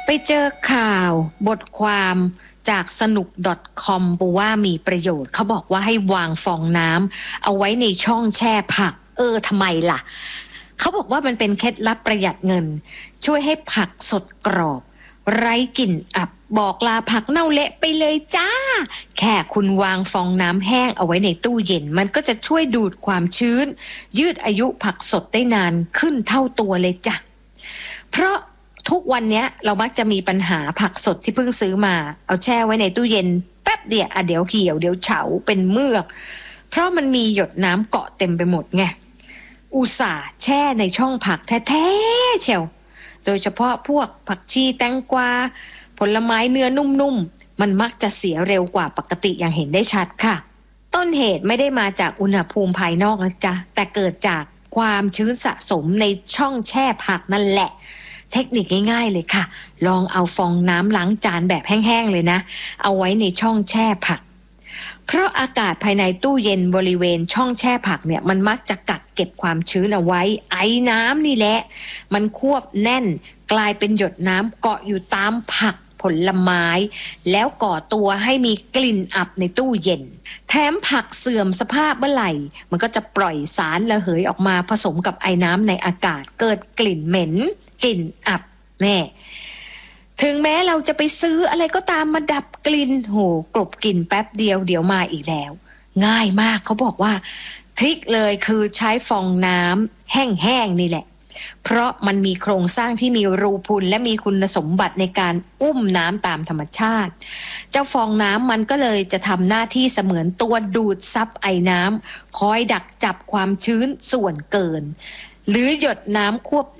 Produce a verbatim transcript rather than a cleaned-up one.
ไปเจอข่าวบทความจากสนุก .com ปูว่ามีประโยชน์เขาบอกว่าให้วางฟองน้ำเอาไว้ในช่องแช่ผักเออทำไมล่ะเขาบอกว่ามันเป็นเคล็ดลับประหยัดเงินช่วยให้ผักสดกรอบไร้กลิ่นอับบอกลาผักเน่าเละไปเลยจ้าแค่คุณวางฟองน้ำแห้งเอาไว้ในตู้เย็นมันก็จะช่วยดูดความชื้นยืดอายุผักสดได้นานขึ้นเท่าตัวเลยจ้ะเพราะทุกวันนี้เรามักจะมีปัญหาผักสดที่เพิ่งซื้อมาเอาแช่ไว้ในตู้เย็นแป๊บเดียวอ่ะเดี๋ยวเหี่ยวเดี๋ยวเฉาเป็นเมือกเพราะมันมีหยดน้ำเกาะเต็มไปหมดไงอุตส่าห์แช่ในช่องผักแท้ๆเชียวโดยเฉพาะพวกผักชีแตงกวาผลไม้เนื้อนุ่มๆมันมักจะเสียเร็วกว่าปกติอย่างเห็นได้ชัดค่ะต้นเหตุไม่ได้มาจากอุณหภูมิภายนอกนะจ๊ะแต่เกิดจากความชื้นสะสมในช่องแช่ผักนั่นแหละเทคนิคง่ายๆเลยค่ะลองเอาฟองน้ำล้างจานแบบแห้งๆเลยนะเอาไว้ในช่องแช่ผักเพราะอากาศภายในตู้เย็นบริเวณช่องแช่ผักเนี่ยมันมักจะกักเก็บความชื้นเอาไว้ไอ้น้ำนี่แหละมันควบแน่นกลายเป็นหยดน้ำเกาะอยู่ตามผักผลไม้แล้วก่อตัวให้มีกลิ่นอับในตู้เย็นแถมผักเสื่อมสภาพเมื่อไหร่มันก็จะปล่อยสารระเหยออกมาผสมกับไอ้น้ำในอากาศเกิดกลิ่นเหม็นกลิ่นอับแน่ถึงแม้เราจะไปซื้ออะไรก็ตามมาดับกลิ่นโหกลบกลิ่นแป๊บเดียวเดี๋ยวมาอีกแล้วง่ายมากเขาบอกว่าทริคเลยคือใช้ฟองน้ำแห้งๆนี่แหละเพราะมันมีโครงสร้างที่มีรูพุนและมีคุณสมบัติในการอุ้มน้ำตามธรรมชาติเจ้าฟองน้ำมันก็เลยจะทำหน้าที่เสมือนตัวดูดซับไอน้ำคอยดักจับความชื้นส่วนเกินหรือหยดน้ำควบ